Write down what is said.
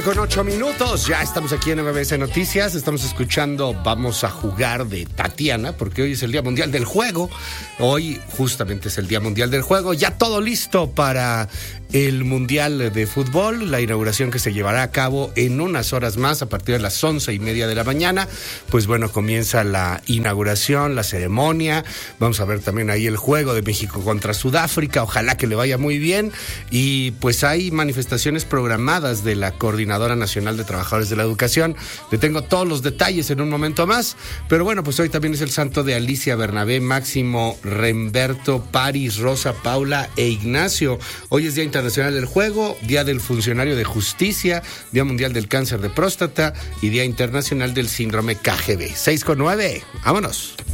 Con 8 minutos, ya estamos aquí en MBS Noticias, estamos escuchando Vamos a Jugar de Tatiana, porque hoy es el Día Mundial del Juego, hoy justamente es el Día Mundial del Juego, ya todo listo para el Mundial de Fútbol, la inauguración que se llevará a cabo en unas horas más, a partir de las 11:30 de la mañana, pues bueno, comienza la inauguración, la ceremonia, vamos a ver también ahí el juego de México contra Sudáfrica, ojalá que le vaya muy bien, y pues hay manifestaciones programadas de la Coordinadora Nacional de Trabajadores de la Educación. Le tengo todos los detalles en un momento más, pero bueno, pues hoy también es el santo de Alicia, Bernabé, Máximo, Remberto, Paris, Rosa, Paula e Ignacio. Hoy es Día Internacional del Juego, Día del Funcionario de Justicia, Día Mundial del Cáncer de Próstata y Día Internacional del Síndrome KGB. 6:09, vámonos.